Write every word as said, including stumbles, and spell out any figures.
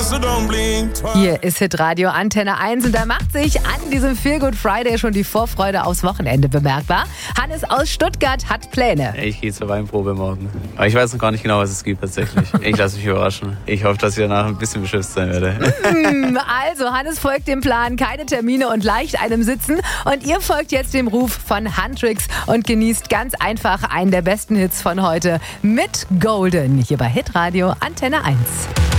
Hier ist Hitradio Antenne eins und da macht sich an diesem Feel Good Friday schon die Vorfreude aufs Wochenende bemerkbar. Hannes aus Stuttgart hat Pläne. Ich gehe zur Weinprobe morgen. Aber ich weiß noch gar nicht genau, was es gibt tatsächlich. Ich lasse mich überraschen. Ich hoffe, dass ich danach ein bisschen beschützt sein werde. Also, Hannes folgt dem Plan, keine Termine und leicht einem Sitzen. Und ihr folgt jetzt dem Ruf von Huntrix und genießt ganz einfach einen der besten Hits von heute mit Golden. Hier bei Hitradio Antenne eins.